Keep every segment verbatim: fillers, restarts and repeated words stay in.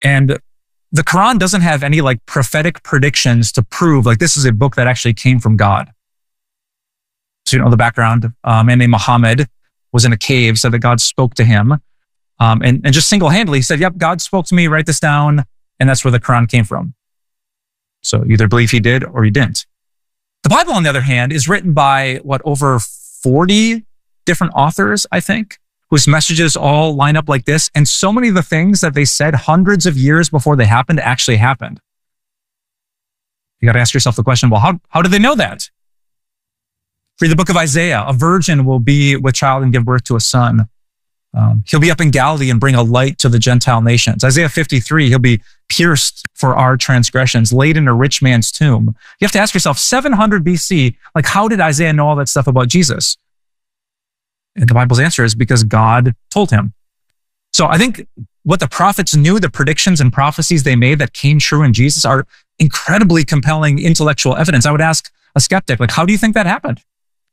And the Quran doesn't have any like prophetic predictions to prove like this is a book that actually came from God. So you know the background, a man named Muhammad was in a cave, said that God spoke to him. Um, and, and just single-handedly he said, yep, God spoke to me, write this down. And that's where the Quran came from. So you either believe he did or he didn't. The Bible, on the other hand, is written by what, over forty different authors, I think, whose messages all line up like this. And so many of the things that they said hundreds of years before they happened actually happened. You got to ask yourself the question, well, how, how did they know that? Read the book of Isaiah. A virgin will be with child and give birth to a son. Um, he'll be up in Galilee and bring a light to the Gentile nations. Isaiah fifty-three, he'll be pierced for our transgressions, laid in a rich man's tomb. You have to ask yourself, seven hundred B C, like how did Isaiah know all that stuff about Jesus? And the Bible's answer is because God told him. So I think what the prophets knew, the predictions and prophecies they made that came true in Jesus are incredibly compelling intellectual evidence. I would ask a skeptic, like, how do you think that happened?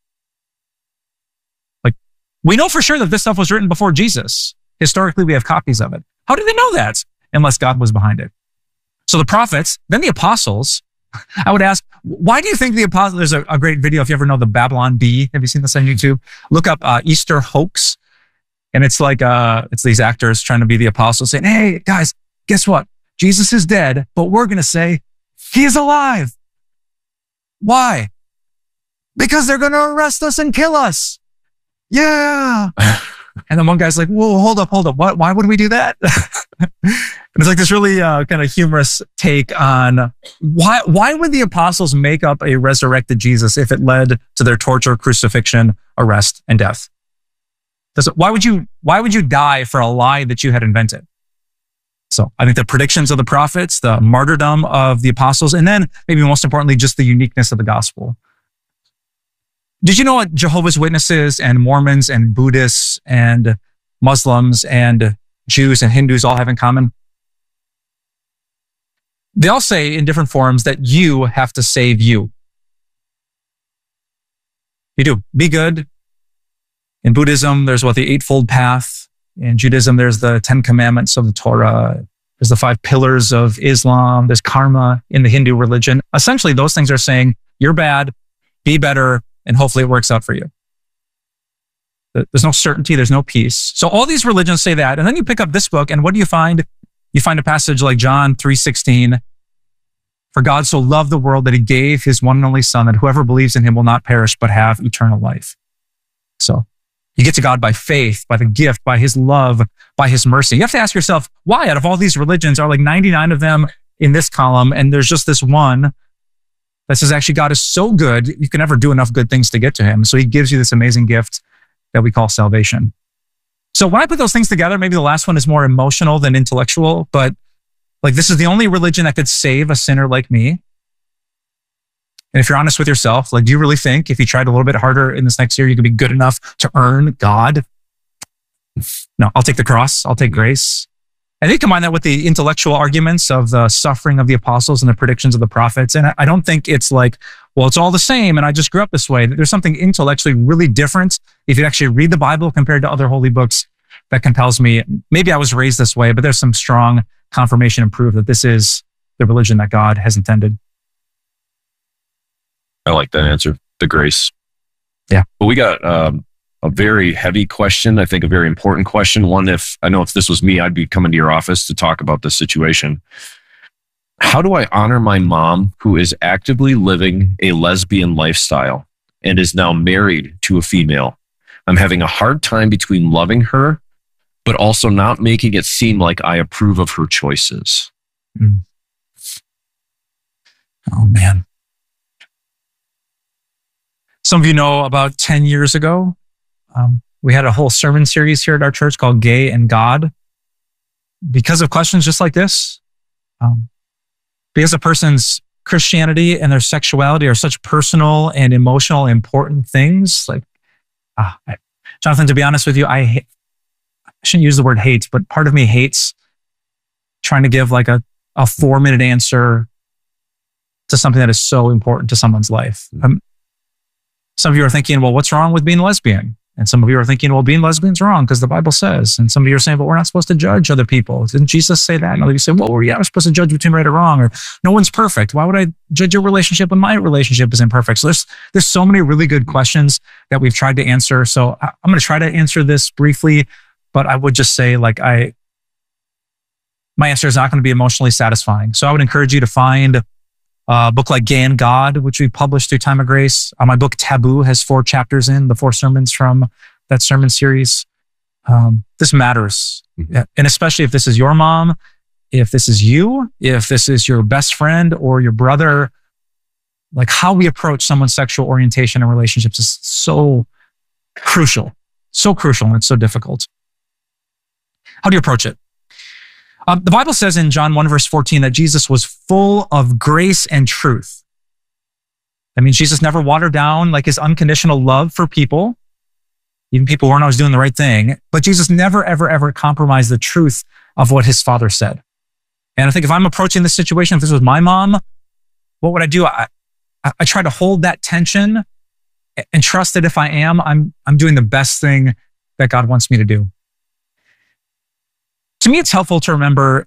Like, we know for sure that this stuff was written before Jesus. Historically, we have copies of it. How did they know that? Unless God was behind it. So the prophets, then the apostles, I would ask, why do you think the apostles, there's a, a great video if you ever know the Babylon Bee. Have you seen this on YouTube? Look up uh, Easter hoax. And it's like, uh, it's these actors trying to be the apostles saying, hey, guys, guess what? Jesus is dead, but we're going to say he is alive. Why? Because they're going to arrest us and kill us. Yeah. And then one guy's like, whoa, hold up, hold up. What? Why would we do that? And it's like this really uh, kind of humorous take on why, why would the apostles make up a resurrected Jesus if it led to their torture, crucifixion, arrest, and death? Does it, why would you, why would you die for a lie that you had invented? So I think the predictions of the prophets, the martyrdom of the apostles, and then maybe most importantly, just the uniqueness of the gospel. Did you know what Jehovah's Witnesses and Mormons and Buddhists and Muslims and Jews and Hindus all have in common? They all say in different forms that you have to save you. You do. Be good. In Buddhism, there's what, the Eightfold Path. In Judaism, there's the Ten Commandments of the Torah. There's the five pillars of Islam. There's karma in the Hindu religion. Essentially, those things are saying you're bad, be better, and hopefully it works out for you. There's no certainty. There's no peace. So all these religions say that. And then you pick up this book, and what do you find? You find a passage like John three sixteen. For God so loved the world that he gave his one and only son, that whoever believes in him will not perish, but have eternal life. So you get to God by faith, by the gift, by his love, by his mercy. You have to ask yourself, why out of all these religions are like ninety-nine of them in this column, and there's just this one that says actually God is so good, you can never do enough good things to get to him. So he gives you this amazing gift that we call salvation. So when I put those things together, maybe the last one is more emotional than intellectual, but like this is the only religion that could save a sinner like me. And if you're honest with yourself, like, do you really think if you tried a little bit harder in this next year, you could be good enough to earn God? No, I'll take the cross. I'll take grace. And they combine that with the intellectual arguments of the suffering of the apostles and the predictions of the prophets. And I don't think it's like, well, it's all the same and I just grew up this way. There's something intellectually really different if you actually read the Bible compared to other holy books that compels me. Maybe I was raised this way, but there's some strong confirmation and proof that this is the religion that God has intended. I like that answer, the grace. Yeah. But we got um, a very heavy question. I think a very important question. One, if I know if this was me, I'd be coming to your office to talk about this situation. How do I honor my mom who is actively living a lesbian lifestyle and is now married to a female? I'm having a hard time between loving her, but also not making it seem like I approve of her choices. Mm. Oh, man. Some of you know about ten years ago, um, we had a whole sermon series here at our church called Gay and God. Because of questions just like this, um, because a person's Christianity and their sexuality are such personal and emotional, important things. Like, ah, I, Jonathan, to be honest with you, I, hate, I shouldn't use the word hate, but part of me hates trying to give like a, a four minute answer to something that is so important to someone's life. Um, Some of you are thinking, well, what's wrong with being a lesbian? And some of you are thinking, well, being lesbian's wrong because the Bible says. And some of you are saying, but we're not supposed to judge other people. Didn't Jesus say that? And other of you say, well, yeah, we're supposed to judge between right or wrong, or no one's perfect. Why would I judge your relationship when my relationship is imperfect? So there's, there's so many really good questions that we've tried to answer. So I, I'm going to try to answer this briefly, but I would just say, like, I, my answer is not going to be emotionally satisfying. So I would encourage you to find a book like Gay and God, which we published through Time of Grace. Uh, my book Taboo has four chapters in, the four sermons from that sermon series. Um, this matters. Mm-hmm. And especially if this is your mom, if this is you, if this is your best friend or your brother, like how we approach someone's sexual orientation and relationships is so crucial, so crucial, and it's so difficult. How do you approach it? Um, the Bible says in John one, verse fourteen, that Jesus was full of grace and truth. That means Jesus never watered down like his unconditional love for people, even people who weren't always doing the right thing. But Jesus never, ever, ever compromised the truth of what his Father said. And I think if I'm approaching this situation, if this was my mom, what would I do? I, I, I try to hold that tension and trust that if I am, I'm, I'm doing the best thing that God wants me to do. To me, it's helpful to remember,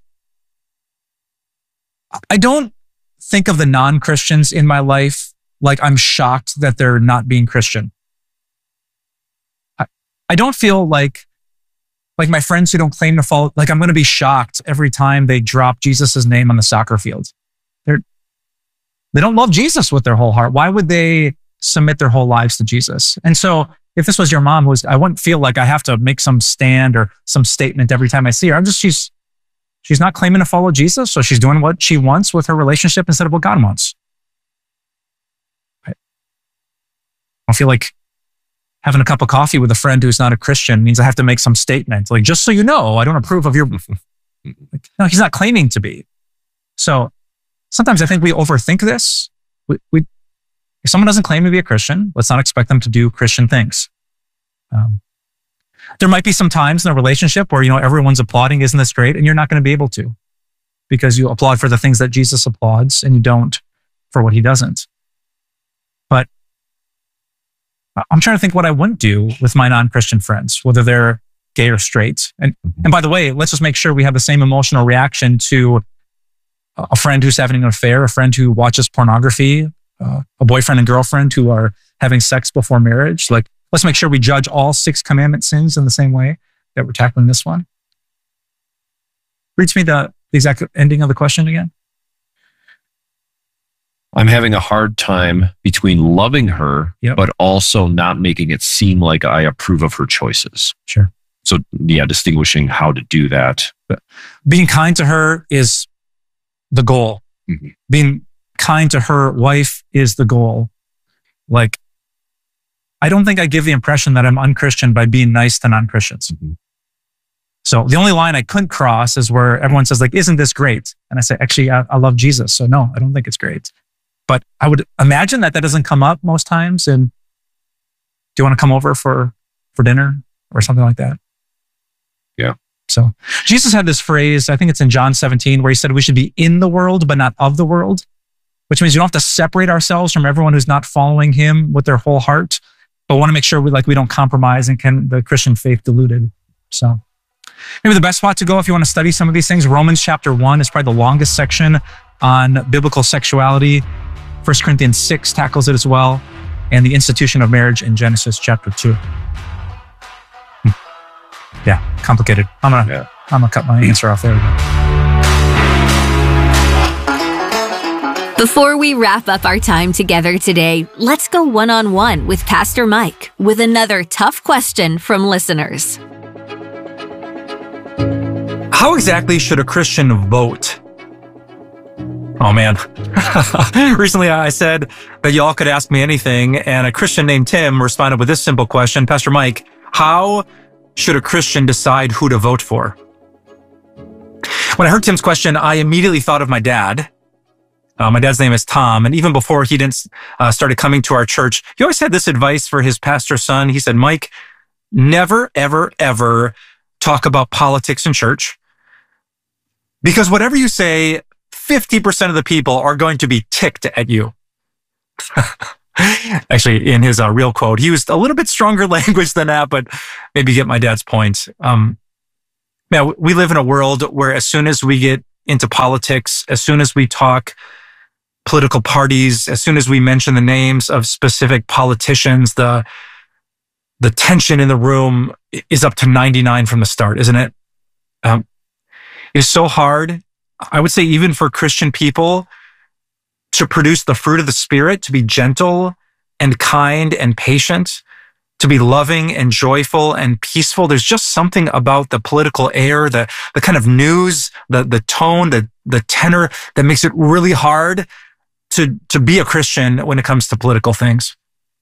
I don't think of the non-Christians in my life like I'm shocked that they're not being Christian. I, I don't feel like, like my friends who don't claim to follow, like I'm going to be shocked every time they drop Jesus' name on the soccer field. They're, they don't love Jesus with their whole heart. Why would they submit their whole lives to Jesus? And so if this was your mom, who was, I wouldn't feel like I have to make some stand or some statement every time I see her. I'm just, she's, she's not claiming to follow Jesus, so she's doing what she wants with her relationship instead of what God wants. I don't feel like having a cup of coffee with a friend who's not a Christian means I have to make some statement. Like, just so you know, I don't approve of your, like, no, he's not claiming to be. So sometimes I think we overthink this. We, we, If someone doesn't claim to be a Christian, let's not expect them to do Christian things. Um, there might be some times in a relationship where, you know, everyone's applauding, isn't this great? And you're not going to be able to, because you applaud for the things that Jesus applauds and you don't for what he doesn't. But I'm trying to think what I wouldn't do with my non-Christian friends, whether they're gay or straight. And, and by the way, let's just make sure we have the same emotional reaction to a friend who's having an affair, a friend who watches pornography, Uh, a boyfriend and girlfriend who are having sex before marriage. Like, let's make sure we judge all six commandment sins in the same way that we're tackling this one. Read to me the, the exact ending of the question again. I'm having a hard time between loving her, yep, but also not making it seem like I approve of her choices. Sure. So yeah, distinguishing how to do that. But being kind to her is the goal. Mm-hmm. Being kind to her wife is the goal. Like, I don't think I give the impression that I'm unchristian by being nice to non-Christians. Mm-hmm. So the only line I couldn't cross is where everyone says, like, isn't this great? And I say, actually, I, I love Jesus. So no, I don't think it's great. But I would imagine that that doesn't come up most times. And do you want to come over for, for dinner or something like that? Yeah. So Jesus had this phrase, I think it's in John seventeen, where he said we should be in the world, but not of the world, which means you don't have to separate ourselves from everyone who's not following him with their whole heart, but want to make sure we like we don't compromise and can the Christian faith diluted. So maybe the best spot to go if you want to study some of these things, Romans chapter one is probably the longest section on biblical sexuality. First Corinthians six tackles it as well, and the institution of marriage in Genesis chapter two. Hmm. Yeah, complicated. I'm gonna, yeah. I'm gonna cut my answer off there. Before we wrap up our time together today, let's go one-on-one with Pastor Mike with another tough question from listeners. How exactly should a Christian vote? Oh man. Recently I said that y'all could ask me anything, and a Christian named Tim responded with this simple question. Pastor Mike, how should a Christian decide who to vote for? When I heard Tim's question, I immediately thought of my dad. Uh, my dad's name is Tom, and even before he didn't uh, started coming to our church, he always had this advice for his pastor son. He said, Mike, never, ever, ever talk about politics in church, because whatever you say, fifty percent of the people are going to be ticked at you. Actually, in his uh, real quote, he used a little bit stronger language than that, but maybe get my dad's point. Um, yeah, we live in a world where as soon as we get into politics, as soon as we talk political parties, as soon as we mention the names of specific politicians, the the tension in the room is up to ninety-nine from the start, isn't it? Um, it is so hard, I would say, even for Christian people, to produce the fruit of the Spirit, to be gentle and kind and patient, to be loving and joyful and peaceful. There's just something about the political air, the the kind of news, the the tone, the the tenor that makes it really hard to to be a Christian when it comes to political things.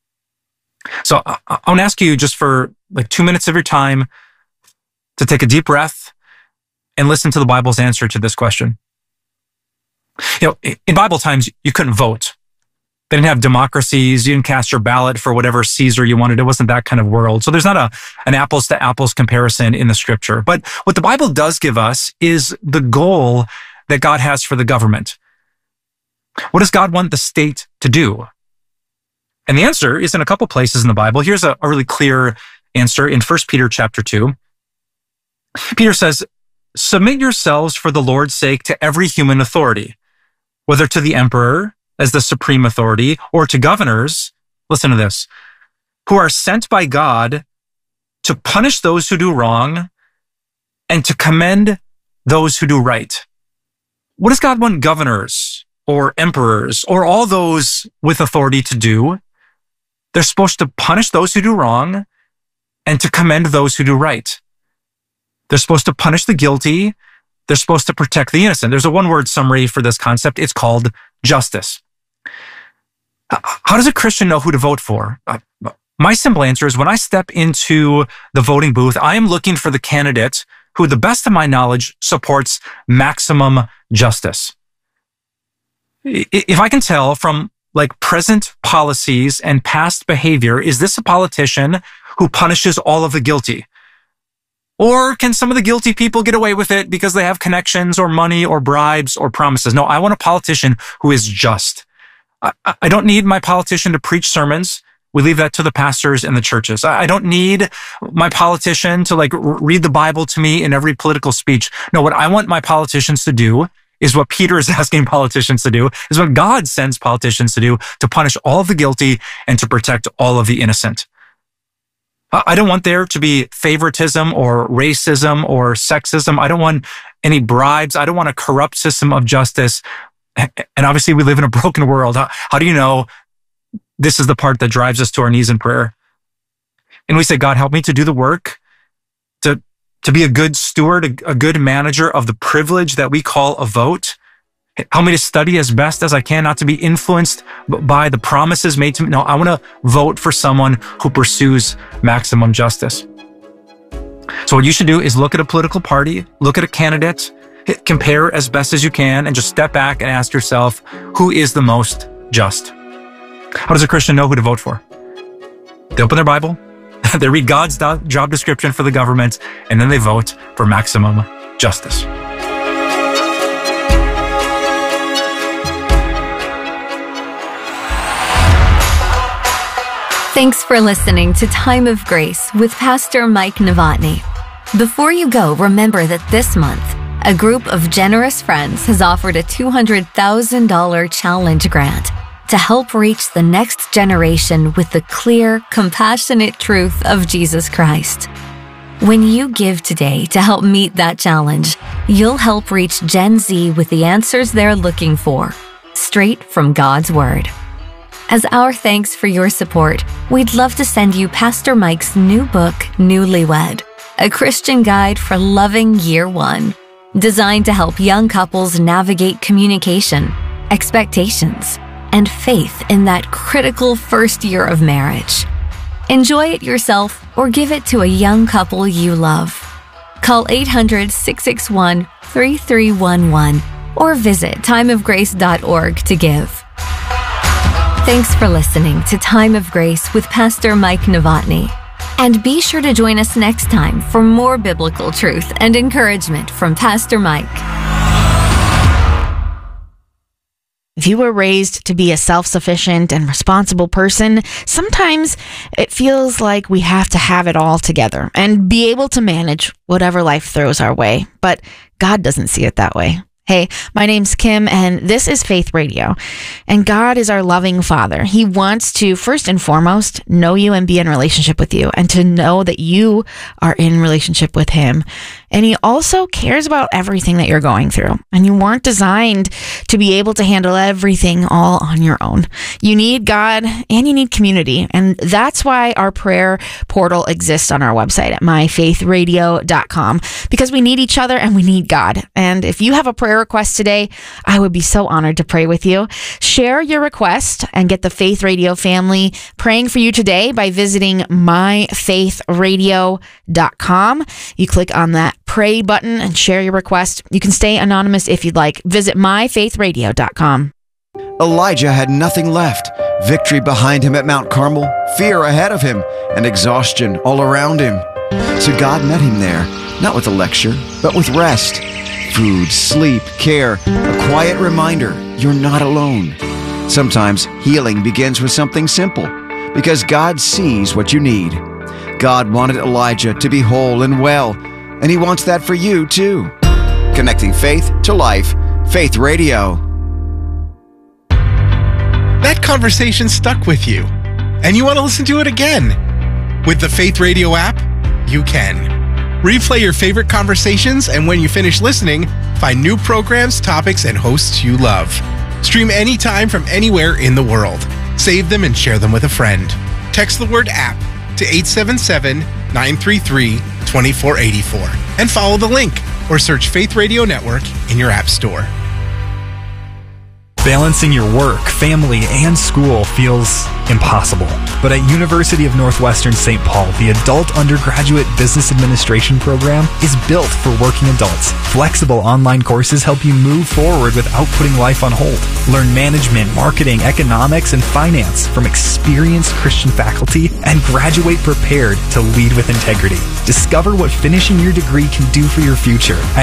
So I, I want to ask you just for like two minutes of your time to take a deep breath and listen to the Bible's answer to this question. You know, in Bible times, you couldn't vote. They didn't have democracies. You didn't cast your ballot for whatever Caesar you wanted. It wasn't that kind of world. So there's not a an apples to apples comparison in the scripture. But what the Bible does give us is the goal that God has for the government. What does God want the state to do? And the answer is in a couple places in the Bible. Here's a, a really clear answer in First Peter chapter two. Peter says, "Submit yourselves for the Lord's sake to every human authority, whether to the emperor as the supreme authority or to governors," listen to this, "who are sent by God to punish those who do wrong and to commend those who do right." What does God want governors or emperors or all those with authority to do? They're supposed to punish those who do wrong and to commend those who do right. They're supposed to punish the guilty. They're supposed to protect the innocent. There's a one-word summary for this concept. It's called justice. How does a Christian know who to vote for? My simple answer is when I step into the voting booth, I am looking for the candidate who, to the best of my knowledge, supports maximum justice. If I can tell from like present policies and past behavior, is this a politician who punishes all of the guilty? Or can some of the guilty people get away with it because they have connections or money or bribes or promises? No, I want a politician who is just. I, I don't need my politician to preach sermons. We leave that to the pastors and the churches. I, I don't need my politician to like read the Bible to me in every political speech. No, what I want my politicians to do is what Peter is asking politicians to do, is what God sends politicians to do, to punish all of the guilty and to protect all of the innocent. I don't want there to be favoritism or racism or sexism. I don't want any bribes. I don't want a corrupt system of justice. And obviously we live in a broken world. How, how do you know this is the part that drives us to our knees in prayer? And we say, God, help me to do the work, to, to be a good steward, a, a good manager of the privilege that we call a vote. Help me to study as best as I can, not to be influenced by the promises made to me. No, I want to vote for someone who pursues maximum justice. So what you should do is look at a political party, look at a candidate, compare as best as you can, and just step back and ask yourself, who is the most just? How does a Christian know who to vote for? They open their Bible, they read God's job description for the government, and then they vote for maximum justice. Thanks for listening to Time of Grace with Pastor Mike Novotny. Before you go, remember that this month, a group of generous friends has offered a two hundred thousand dollars challenge grant to help reach the next generation with the clear, compassionate truth of Jesus Christ. When you give today to help meet that challenge, you'll help reach Gen Z with the answers they're looking for, straight from God's Word. As our thanks for your support, we'd love to send you Pastor Mike's new book, Newlywed, a Christian guide for loving year one, designed to help young couples navigate communication, expectations, and faith in that critical first year of marriage. Enjoy it yourself or give it to a young couple you love. Call eight hundred, six six one, three three one one or visit time of grace dot org to give. Thanks for listening to Time of Grace with Pastor Mike Novotny. And be sure to join us next time for more biblical truth and encouragement from Pastor Mike. If you were raised to be a self-sufficient and responsible person, sometimes it feels like we have to have it all together and be able to manage whatever life throws our way. But God doesn't see it that way. Hey, my name's Kim, and this is Faith Radio. And God is our loving Father. He wants to, first and foremost, know you and be in relationship with you, and to know that you are in relationship with Him. And He also cares about everything that you're going through. And you weren't designed to be able to handle everything all on your own. You need God and you need community. And that's why our prayer portal exists on our website at my faith radio dot com, because we need each other and we need God. And if you have a prayer request today, I would be so honored to pray with you. Share your request and get the Faith Radio family praying for you today by visiting my faith radio dot com. You click on that pray button and share your request. You can stay anonymous if you'd like. Visit my faith radio dot com. Elijah had nothing left. Victory behind him at Mount Carmel, fear ahead of him, and exhaustion all around him. So God met him there, not with a lecture, but with rest. Food, sleep, care, a quiet reminder you're not alone. Sometimes healing begins with something simple, because God sees what you need. God wanted Elijah to be whole and well, and He wants that for you too. Connecting faith to life. Faith Radio. That conversation stuck with you, and you want to listen to it again. With the Faith Radio app, you can. Replay your favorite conversations, and when you finish listening, find new programs, topics, and hosts you love. Stream anytime from anywhere in the world. Save them and share them with a friend. Text the word app to eight seven seven, nine three three, two four eight four and follow the link or search Faith Radio Network in your app store. Balancing your work, family, and school feels impossible. But at University of Northwestern Saint Paul, the Adult Undergraduate Business Administration program is built for working adults. Flexible online courses help you move forward without putting life on hold. Learn management, marketing, economics, and finance from experienced Christian faculty and graduate prepared to lead with integrity. Discover what finishing your degree can do for your future at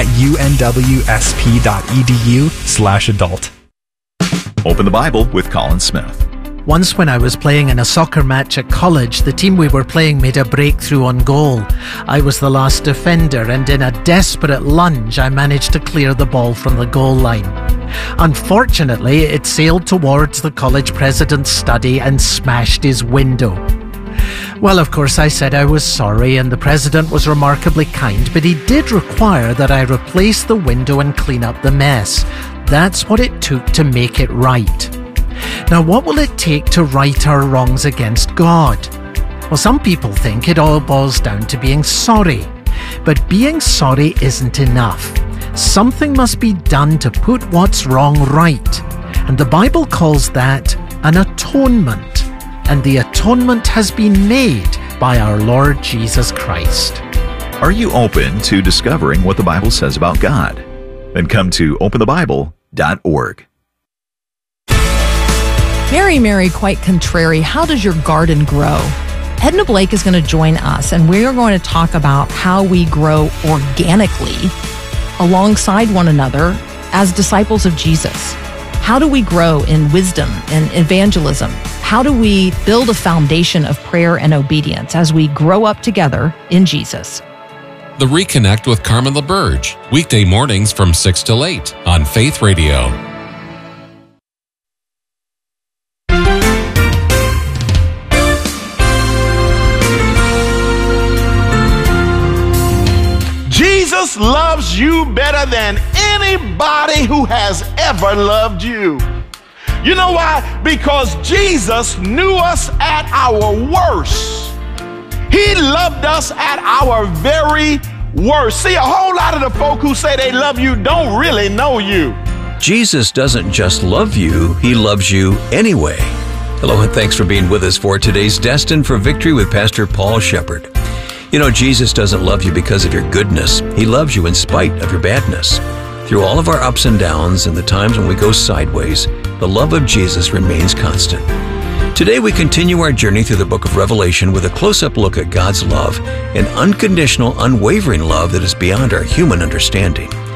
unwsp.edu slash adult. Open the Bible with Colin Smith. Once when I was playing in a soccer match at college, the team we were playing made a breakthrough on goal. I was the last defender, and in a desperate lunge, I managed to clear the ball from the goal line. Unfortunately, it sailed towards the college president's study and smashed his window. Well, of course, I said I was sorry, and the president was remarkably kind, but he did require that I replace the window and clean up the mess. That's what it took to make it right. Now, what will it take to right our wrongs against God? Well, some people think it all boils down to being sorry. But being sorry isn't enough. Something must be done to put what's wrong right. And the Bible calls that an atonement. And the atonement has been made by our Lord Jesus Christ. Are you open to discovering what the Bible says about God? Then come to open the bible dot org. Mary, Mary, quite contrary, how does your garden grow? Edna Blake is going to join us, and we are going to talk about how we grow organically alongside one another as disciples of Jesus. How do we grow in wisdom and evangelism? How do we build a foundation of prayer and obedience as we grow up together in Jesus? The Reconnect with Carmen LaBerge, weekday mornings from six till eight on Faith Radio. Jesus loves you better than anybody who has ever loved you. You know why? Because Jesus knew us at our worst. He loved us at our very worst. See, a whole lot of the folk who say they love you don't really know you. Jesus doesn't just love you, He loves you anyway. Hello and thanks for being with us for today's Destined for Victory with Pastor Paul Shepherd. You know, Jesus doesn't love you because of your goodness. He loves you in spite of your badness. Through all of our ups and downs and the times when we go sideways, the love of Jesus remains constant. Today we continue our journey through the book of Revelation with a close-up look at God's love, an unconditional, unwavering love that is beyond our human understanding.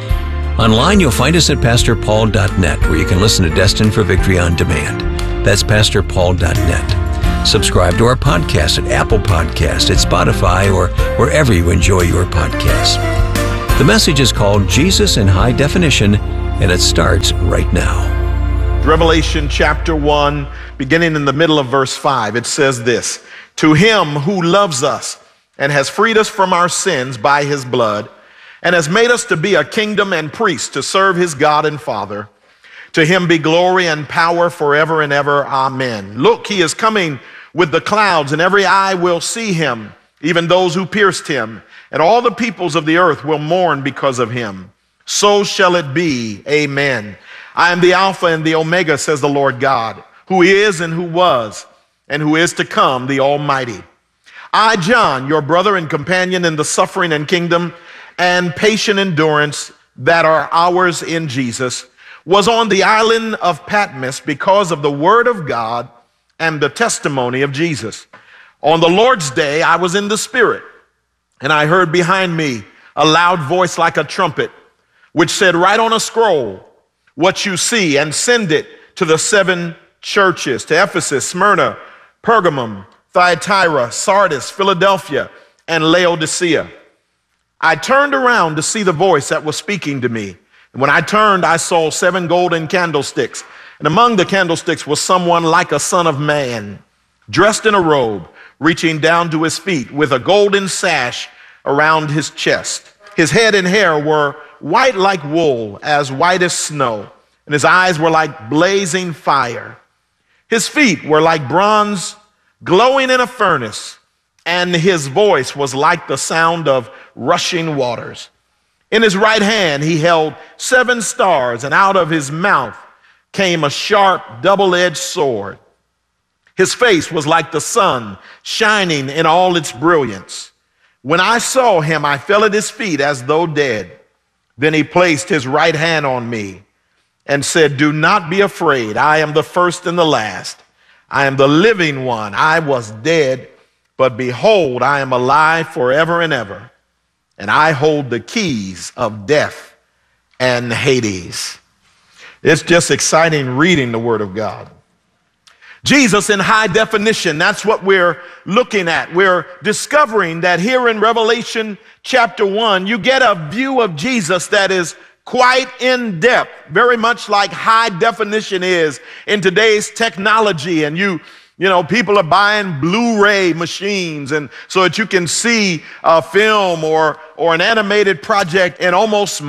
Online, you'll find us at pastor paul dot net, where you can listen to Destined for Victory on demand. That's pastor paul dot net. Subscribe to our podcast at Apple Podcast, at Spotify, or wherever you enjoy your podcasts. The message is called Jesus in High Definition, and it starts right now. Revelation chapter one, beginning in the middle of verse five, it says this: "To him who loves us and has freed us from our sins by his blood, and has made us to be a kingdom and priests to serve his God and Father, to him be glory and power forever and ever. Amen. Look, he is coming with the clouds, and every eye will see him, even those who pierced him, and all the peoples of the earth will mourn because of him. So shall it be. Amen. I am the Alpha and the Omega, says the Lord God, who is and who was and who is to come, the Almighty. I, John, your brother and companion in the suffering and kingdom and patient endurance that are ours in Jesus, was on the island of Patmos because of the word of God and the testimony of Jesus. On the Lord's day, I was in the Spirit, and I heard behind me a loud voice like a trumpet, which said, write on a scroll what you see and send it to the seven churches, to Ephesus, Smyrna, Pergamum, Thyatira, Sardis, Philadelphia, and Laodicea. I turned around to see the voice that was speaking to me. And when I turned, I saw seven golden candlesticks. And among the candlesticks was someone like a son of man, dressed in a robe, reaching down to his feet, with a golden sash around his chest. His head and hair were white like wool, as white as snow, and his eyes were like blazing fire. His feet were like bronze glowing in a furnace, and his voice was like the sound of rushing waters. In his right hand he held seven stars, and out of his mouth came a sharp, double-edged sword. His face was like the sun, shining in all its brilliance. When I saw him, I fell at his feet as though dead. Then he placed his right hand on me and said, do not be afraid. I am the first and the last. I am the living one. I was dead, but behold, I am alive forever and ever. And I hold the keys of death and Hades. It's just exciting reading the Word of God. Jesus in high definition, that's what we're looking at. We're discovering that here in Revelation chapter one, you get a view of Jesus that is quite in depth, very much like high definition is in today's technology. And you, you know, people are buying Blu-ray machines, and so that you can see a film or, or an animated project in almost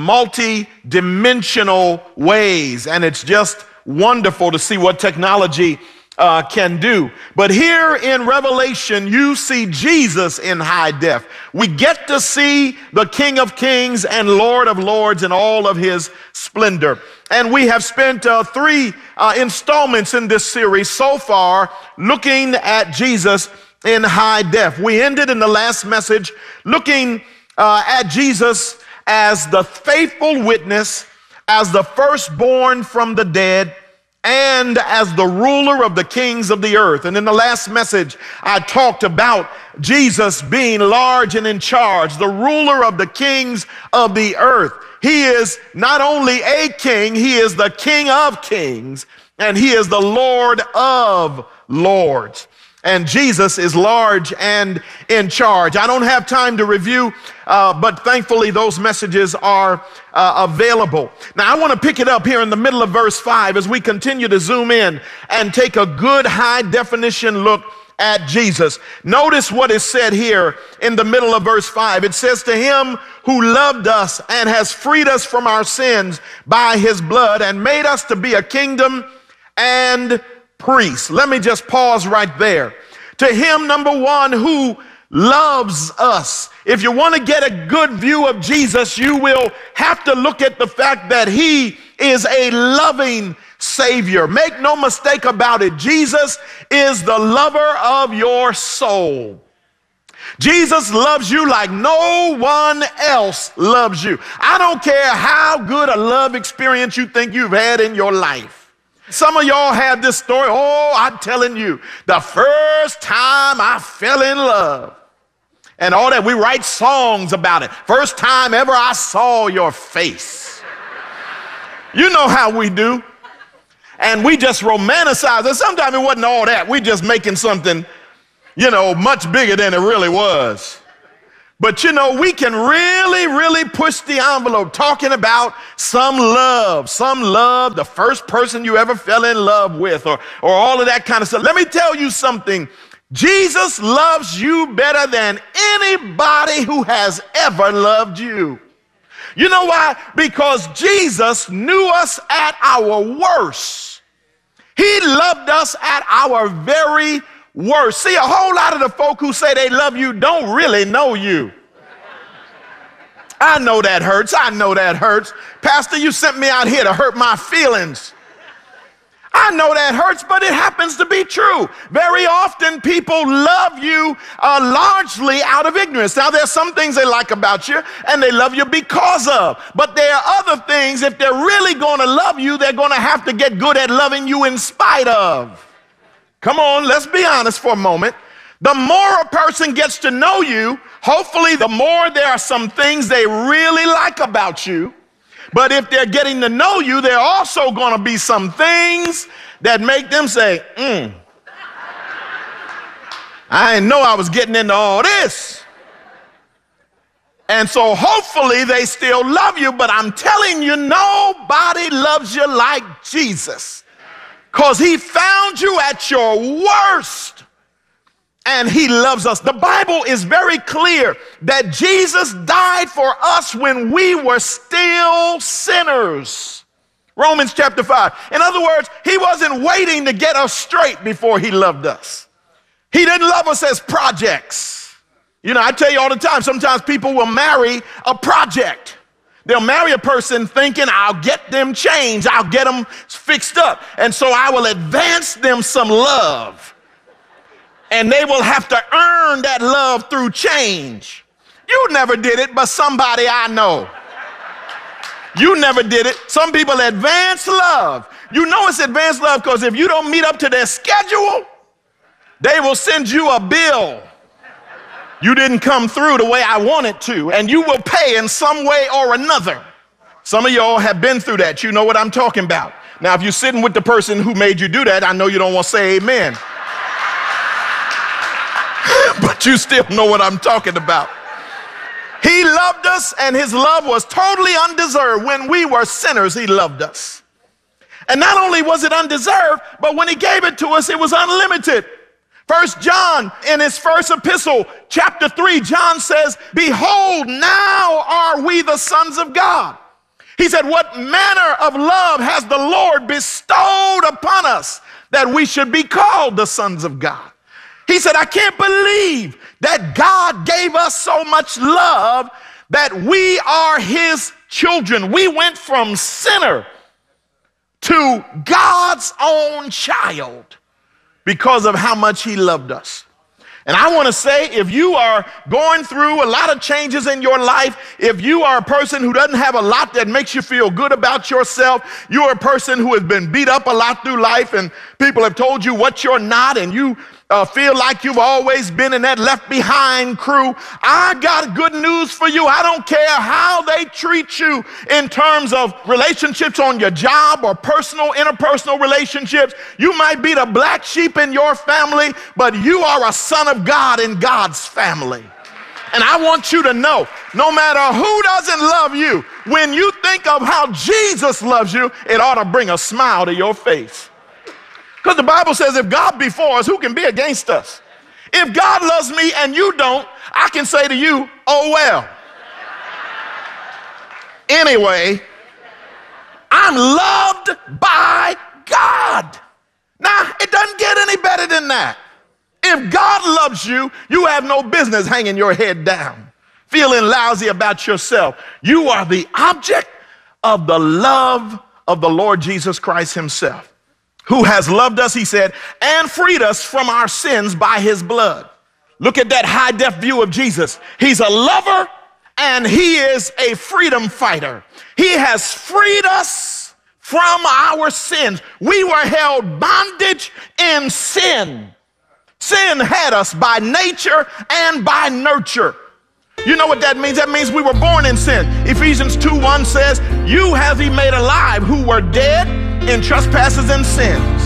multi-dimensional ways. And it's just wonderful to see what technology Uh, can do. But here in Revelation, you see Jesus in high def. We get to see the King of Kings and Lord of Lords in all of his splendor. And we have spent uh, three uh, installments in this series so far looking at Jesus in high def. We ended in the last message looking uh, at Jesus as the faithful witness, as the firstborn from the dead, and as the ruler of the kings of the earth. And in the last message, I talked about Jesus being large and in charge, the ruler of the kings of the earth. He is not only a king, he is the King of kings, and he is the Lord of lords. And Jesus is large and in charge. I don't have time to review, uh, but thankfully those messages are uh, available. Now I want to pick it up here in the middle of verse five as we continue to zoom in and take a good high definition look at Jesus. Notice what is said here in the middle of verse five. It says, to him who loved us and has freed us from our sins by his blood and made us to be a kingdom and priest. Let me just pause right there. To him, number one, who loves us. If you want to get a good view of Jesus, you will have to look at the fact that he is a loving Savior. Make no mistake about it. Jesus is the lover of your soul. Jesus loves you like no one else loves you. I don't care how good a love experience you think you've had in your life. Some of y'all have this story. Oh, I'm telling you, the first time I fell in love and all that. We write songs about it. First time ever I saw your face. You know how we do. And we just romanticize it. Sometimes it wasn't all that. We just making something, you know, much bigger than it really was. But, you know, we can really, really push the envelope talking about some love, some love, the first person you ever fell in love with, or, or all of that kind of stuff. Let me tell you something. Jesus loves you better than anybody who has ever loved you. You know why? Because Jesus knew us at our worst. He loved us at our very worst. See, a whole lot of the folk who say they love you don't really know you. I know that hurts. I know that hurts. Pastor, you sent me out here to hurt my feelings. I know that hurts, but it happens to be true. Very often people love you uh, largely out of ignorance. Now, there's some things they like about you and they love you because of. But there are other things, if they're really going to love you, they're going to have to get good at loving you in spite of. Come on, let's be honest for a moment. The more a person gets to know you, hopefully the more there are some things they really like about you. But if they're getting to know you, there are also going to be some things that make them say, mm, I didn't know I was getting into all this. And so hopefully they still love you, but I'm telling you, nobody loves you like Jesus, because he found you at your worst. And he loves us. The Bible is very clear that Jesus died for us when we were still sinners. Romans chapter five. In other words, he wasn't waiting to get us straight before he loved us. He didn't love us as projects. You know, I tell you all the time, sometimes people will marry a project. They'll marry a person thinking, I'll get them changed, I'll get them fixed up, and so I will advance them some love. And they will have to earn that love through change. You never did it, but somebody I know. You never did it. Some people advance love. You know it's advanced love because if you don't meet up to their schedule, they will send you a bill. You didn't come through the way I wanted to, and you will pay in some way or another. Some of y'all have been through that. You know what I'm talking about. Now, if you're sitting with the person who made you do that, I know you don't want to say amen. But you still know what I'm talking about. He loved us, and his love was totally undeserved. When we were sinners, he loved us. And not only was it undeserved, but when he gave it to us, it was unlimited. First John, in his first epistle, chapter three, John says, behold, now are we the sons of God. He said, what manner of love has the Lord bestowed upon us that we should be called the sons of God? He said, I can't believe that God gave us so much love that we are his children. We went from sinner to God's own child because of how much he loved us. And I want to say, if you are going through a lot of changes in your life, if you are a person who doesn't have a lot that makes you feel good about yourself, you're a person who has been beat up a lot through life and people have told you what you're not, and you uh, feel like you've always been in that left behind crew, I got good news for you. I don't care how they treat you in terms of relationships on your job or personal, interpersonal relationships. You might be the black sheep in your family, but you are a son of God in God's family. And I want you to know, no matter who doesn't love you, when you think of how Jesus loves you, it ought to bring a smile to your face. Because the Bible says if God be for us, who can be against us? If God loves me and you don't, I can say to you, oh well. Anyway, I'm loved by God. Now, it doesn't get any better than that. If God loves you, you have no business hanging your head down, feeling lousy about yourself. You are the object of the love of the Lord Jesus Christ himself, who has loved us, he said, and freed us from our sins by his blood. Look at that high def view of Jesus. He's a lover and he is a freedom fighter. He has freed us from our sins. We were held bondage in sin. Sin had us by nature and by nurture. You know what that means? That means we were born in sin. Ephesians two one says, you have he made alive who were dead in trespasses and sins.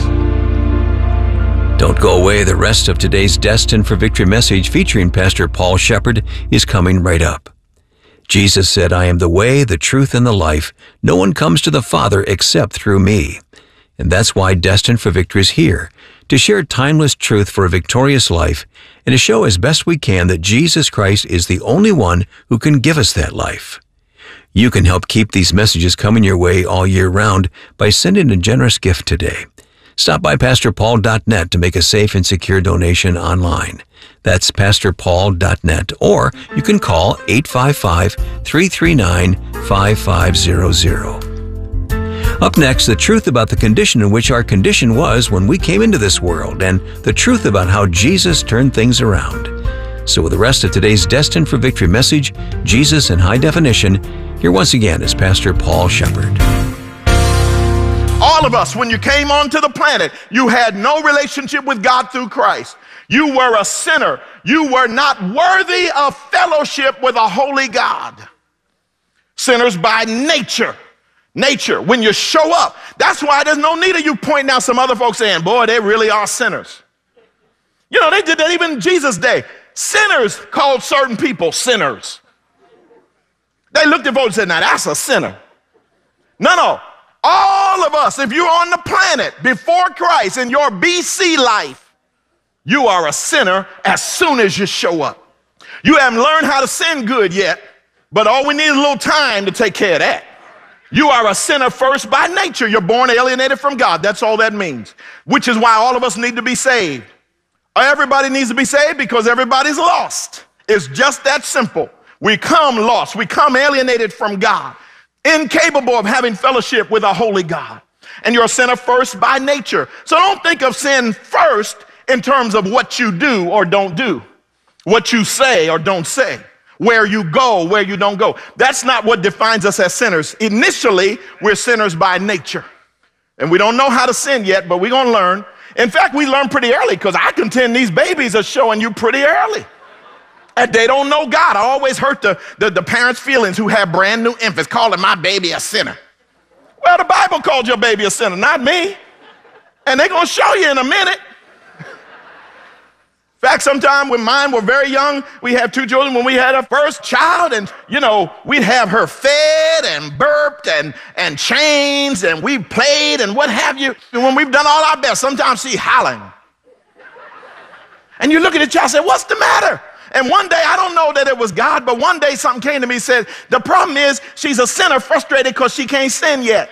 Don't go away. The rest of today's Destined for Victory message featuring Pastor Paul Shepard is coming right up. Jesus said, I am the way, the truth, and the life. No one comes to the Father except through me. And that's why Destined for Victory is here, to share timeless truth for a victorious life and to show as best we can that Jesus Christ is the only one who can give us that life. You can help keep these messages coming your way all year round by sending a generous gift today. Stop by pastor paul dot net to make a safe and secure donation online. That's pastor paul dot net, or you can call eight five five, three three nine, five five zero zero. Up next, the truth about the condition in which our condition was when we came into this world, and the truth about how Jesus turned things around. So with the rest of today's Destined for Victory message, Jesus in High Definition, here once again is Pastor Paul Shepard. All of us, when you came onto the planet, you had no relationship with God through Christ. You were a sinner. You were not worthy of fellowship with a holy God. Sinners by nature. Nature, when you show up. That's why there's no need of you pointing out some other folks saying, boy, they really are sinners. You know, they did that even in Jesus' day. Sinners called certain people sinners. They looked at folks and said, now that's a sinner. No, no. All of us, if you're on the planet before Christ in your B C life, you are a sinner as soon as you show up. You haven't learned how to sin good yet, but all we need is a little time to take care of that. You are a sinner first by nature. You're born alienated from God. That's all that means, which is why all of us need to be saved. Everybody needs to be saved because everybody's lost. It's just that simple. We come lost. We come alienated from God, incapable of having fellowship with a holy God. And you're a sinner first by nature. So don't think of sin first in terms of what you do or don't do, what you say or don't say, where you go, where you don't go. That's not what defines us as sinners. Initially, we're sinners by nature. And we don't know how to sin yet, but we're going to learn. In fact, we learn pretty early, because I contend these babies are showing you pretty early that they don't know God. I always hurt the, the, the parents' feelings who have brand new infants, calling my baby a sinner. Well, the Bible called your baby a sinner, not me. And they're going to show you in a minute. In fact, sometime when mine were very young, we had two children when we had our first child, and, you know, we'd have her fed and burped and, and changed, and we played and what have you. And when we've done all our best, sometimes she's howling. And you look at the child and say, what's the matter? And one day, I don't know that it was God, but one day something came to me and said, the problem is she's a sinner frustrated because she can't sin yet.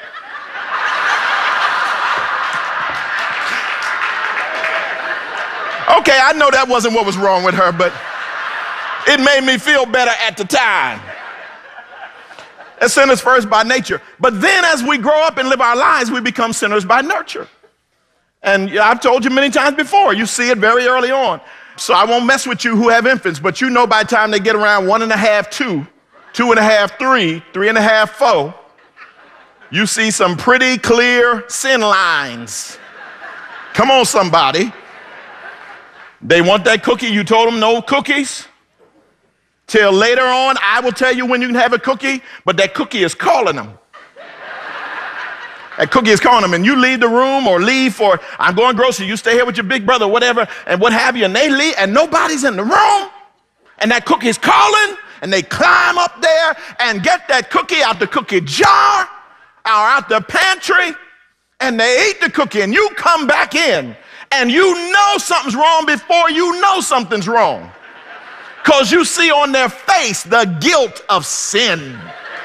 Okay, I know that wasn't what was wrong with her, but it made me feel better at the time. As sinners first by nature. But then as we grow up and live our lives, we become sinners by nurture. And I've told you many times before, you see it very early on. So I won't mess with you who have infants, but you know by the time they get around one and a half, two, two and a half, three, three and a half, four, you see some pretty clear sin lines. Come on, somebody. They want that cookie. You told them no cookies. Till later on, I will tell you when you can have a cookie, but that cookie is calling them. That cookie is calling them, and you leave the room or leave for, I'm going grocery, you stay here with your big brother, whatever, and what have you, and they leave, and nobody's in the room, and that cookie is calling, and they climb up there and get that cookie out the cookie jar or out the pantry, and they eat the cookie, and you come back in, and you know something's wrong before you know something's wrong. Because you see on their face the guilt of sin.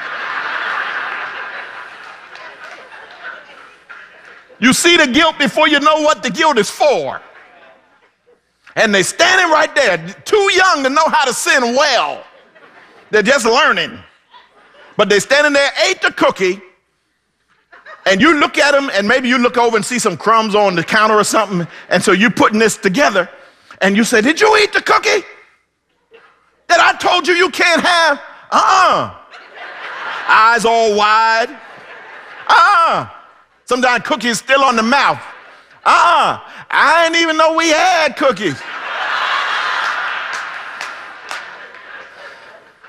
You see the guilt before you know what the guilt is for. And they're standing right there, too young to know how to sin well. They're just learning. But they're standing there, ate the cookie, and you look at them, and maybe you look over and see some crumbs on the counter or something, and so you're putting this together, and you say, did you eat the cookie that I told you you can't have? Uh-uh. Eyes all wide. Uh-uh. Sometimes cookies still on the mouth. Uh-uh. I didn't even know we had cookies.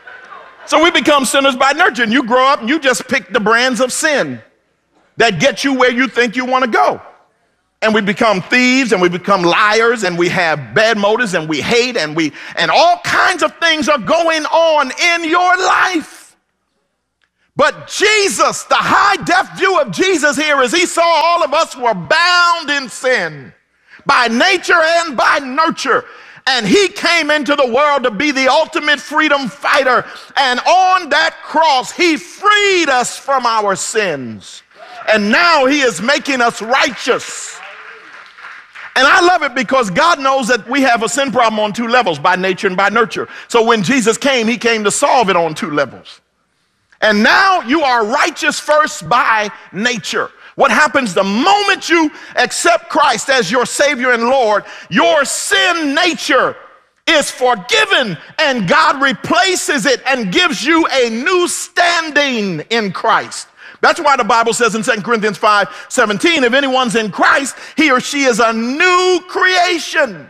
So we become sinners by nurture. And you grow up and you just pick the brands of sin that get you where you think you want to go. And we become thieves and we become liars and we have bad motives and we hate and we and all kinds of things are going on in your life. But Jesus, the high-def view of Jesus here is he saw all of us were bound in sin by nature and by nurture. And he came into the world to be the ultimate freedom fighter. And on that cross, he freed us from our sins. And now he is making us righteous. And I love it because God knows that we have a sin problem on two levels, by nature and by nurture. So when Jesus came, he came to solve it on two levels. And now you are righteous first by nature. What happens the moment you accept Christ as your Savior and Lord, your sin nature is forgiven and God replaces it and gives you a new standing in Christ. That's why the Bible says in Second Corinthians five seventeen, if anyone's in Christ, he or she is a new creation.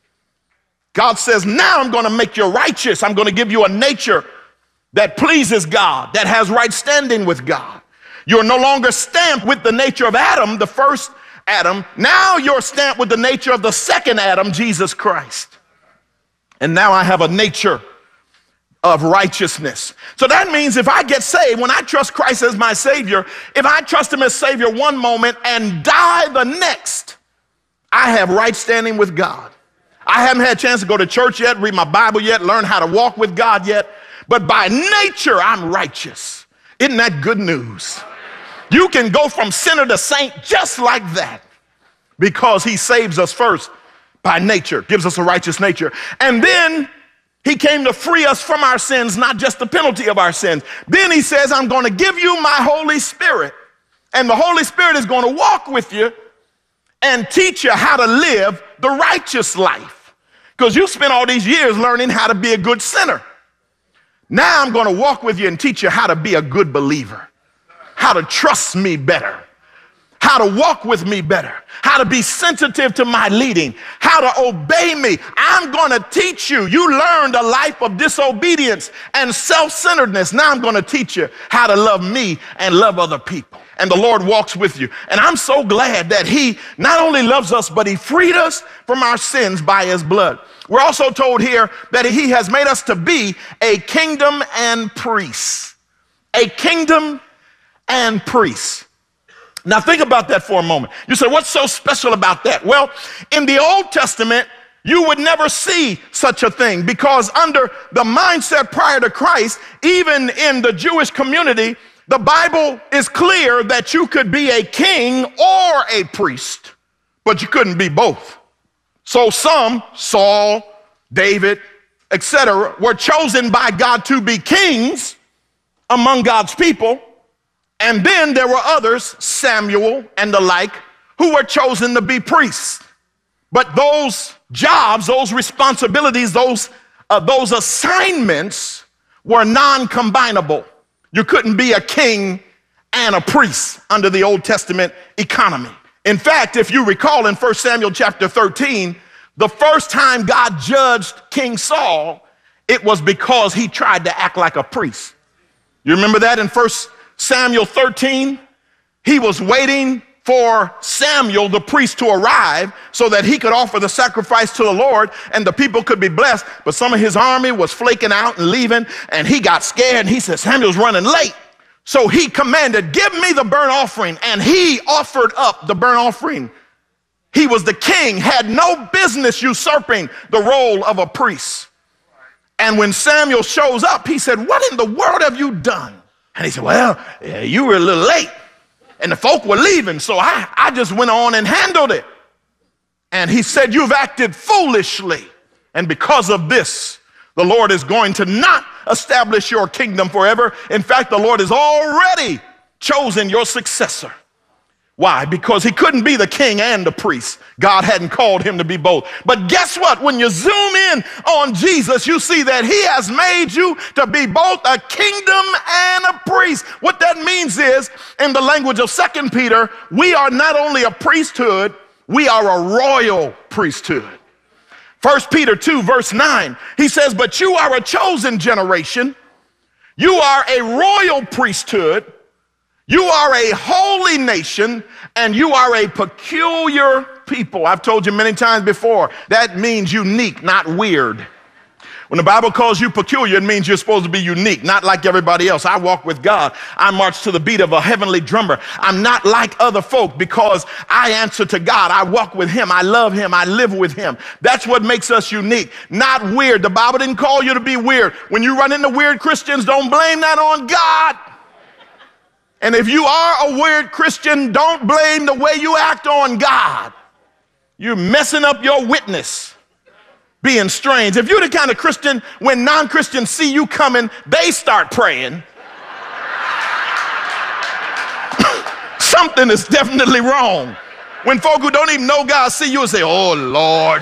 God says, now I'm going to make you righteous. I'm going to give you a nature that pleases God, that has right standing with God. You're no longer stamped with the nature of Adam, the first Adam. Now you're stamped with the nature of the second Adam, Jesus Christ. And now I have a nature of righteousness. So that means if I get saved, when I trust Christ as my Savior, if I trust him as Savior one moment and die the next, I have right standing with God. I haven't had a chance to go to church yet, read my Bible yet, learn how to walk with God yet, but by nature I'm righteous. Isn't that good news? You can go from sinner to saint just like that because he saves us first by nature, gives us a righteous nature. And then he came to free us from our sins, not just the penalty of our sins. Then he says, I'm going to give you my Holy Spirit. And the Holy Spirit is going to walk with you and teach you how to live the righteous life. Because you spent all these years learning how to be a good sinner. Now I'm going to walk with you and teach you how to be a good believer, how to trust me better, how to walk with me better, how to be sensitive to my leading, how to obey me. I'm going to teach you. You learned a life of disobedience and self-centeredness. Now I'm going to teach you how to love me and love other people. And the Lord walks with you. And I'm so glad that he not only loves us, but he freed us from our sins by his blood. We're also told here that he has made us to be a kingdom and priests. A kingdom and priests. Now think about that for a moment. You say, what's so special about that? Well, in the Old Testament, you would never see such a thing because under the mindset prior to Christ, even in the Jewish community, the Bible is clear that you could be a king or a priest, but you couldn't be both. So some, Saul, David, et cetera, were chosen by God to be kings among God's people. And then there were others, Samuel and the like, who were chosen to be priests. But those jobs, those responsibilities, those, uh, those assignments were non-combinable. You couldn't be a king and a priest under the Old Testament economy. In fact, if you recall in First Samuel chapter thirteen, the first time God judged King Saul, it was because he tried to act like a priest. You remember that in First Samuel thirteen? He was waiting for Samuel, the priest, to arrive so that he could offer the sacrifice to the Lord and the people could be blessed. But some of his army was flaking out and leaving, and he got scared, and he said, Samuel's running late. So he commanded, give me the burnt offering, and he offered up the burnt offering. He was the king, had no business usurping the role of a priest. And when Samuel shows up, he said, what in the world have you done? And he said, well, yeah, you were a little late. And the folk were leaving, so I, I just went on and handled it. And he said, you've acted foolishly. And because of this, the Lord is going to not establish your kingdom forever. In fact, the Lord has already chosen your successor. Why? Because he couldn't be the king and the priest. God hadn't called him to be both. But guess what? When you zoom in on Jesus, you see that he has made you to be both a kingdom and a priest. What that means is, in the language of Second Peter, we are not only a priesthood, we are a royal priesthood. First Peter two, verse nine, he says, but you are a chosen generation. You are a royal priesthood. You are a holy nation, and you are a peculiar people. I've told you many times before, that means unique, not weird. When the Bible calls you peculiar, it means you're supposed to be unique, not like everybody else. I walk with God. I march to the beat of a heavenly drummer. I'm not like other folk because I answer to God. I walk with him. I love him. I live with him. That's what makes us unique, not weird. The Bible didn't call you to be weird. When you run into weird Christians, don't blame that on God. And if you are a weird Christian, don't blame the way you act on God. You're messing up your witness, being strange. If you're the kind of Christian, when non-Christians see you coming, they start praying. Something is definitely wrong. When folk who don't even know God see you and say, oh, Lord,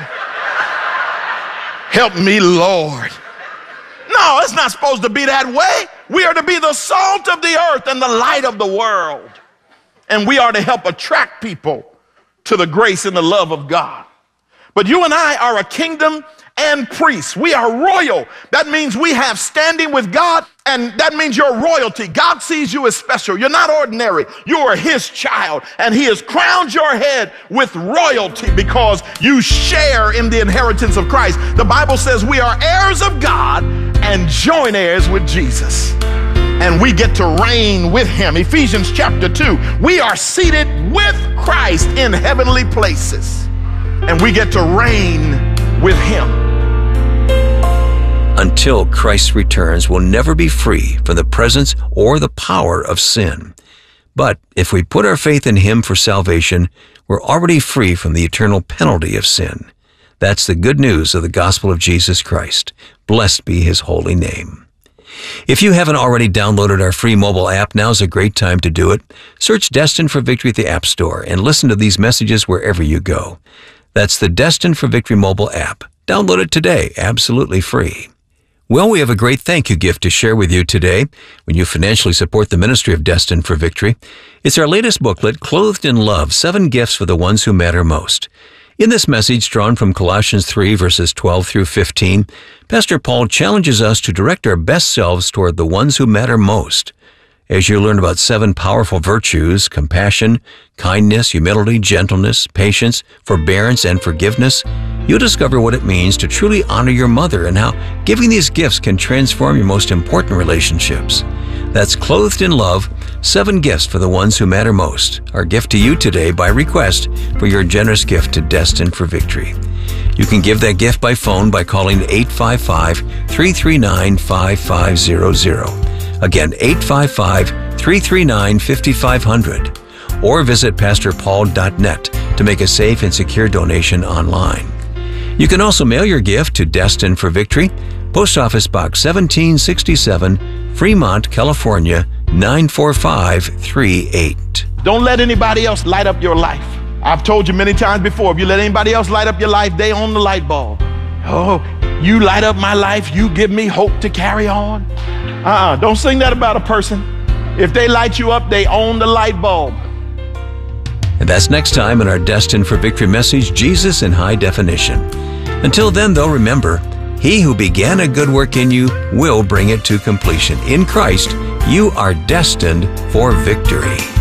help me, Lord. No, it's not supposed to be that way. We are to be the salt of the earth and the light of the world. And we are to help attract people to the grace and the love of God. But you and I are a kingdom and priests. We are royal. That means we have standing with God, and that means you're royalty. God sees you as special. You're not ordinary. You are his child, and he has crowned your head with royalty because you share in the inheritance of Christ. The Bible says we are heirs of God and joint heirs with Jesus, and we get to reign with him. Ephesians chapter two, we are seated with Christ in heavenly places, and we get to reign with him. Until Christ returns, we'll never be free from the presence or the power of sin. But if we put our faith in him for salvation, we're already free from the eternal penalty of sin. That's the good news of the gospel of Jesus Christ. Blessed be his holy name. If you haven't already downloaded our free mobile app, now's a great time to do it. Search Destined for Victory at the App Store and listen to these messages wherever you go. That's the Destined for Victory mobile app. Download it today, absolutely free. Well, we have a great thank you gift to share with you today when you financially support the ministry of Destined for Victory. It's our latest booklet, Clothed in Love, Seven Gifts for the Ones Who Matter Most. In this message, drawn from Colossians three, verses twelve through fifteen, Pastor Paul challenges us to direct our best selves toward the ones who matter most. As you learn about seven powerful virtues, compassion, kindness, humility, gentleness, patience, forbearance, and forgiveness, you'll discover what it means to truly honor your mother and how giving these gifts can transform your most important relationships. That's Clothed in Love, Seven Gifts for the Ones Who Matter Most, our gift to you today by request for your generous gift to Destined for Victory. You can give that gift by phone by calling eight five five, three three nine, five five zero zero. Again, eight five five, three three nine, five five zero zero. Or visit pastor paul dot net to make a safe and secure donation online. You can also mail your gift to Destined for Victory, Post Office Box seventeen sixty-seven, Fremont, California, nine four five three eight. Don't let anybody else light up your life. I've told you many times before, if you let anybody else light up your life, they own the light bulb. Oh, you light up my life, you give me hope to carry on. Uh-uh, don't sing that about a person. If they light you up, they own the light bulb. And that's next time in our Destined for Victory message, Jesus in High Definition. Until then, though, remember, he who began a good work in you will bring it to completion. In Christ, you are destined for victory.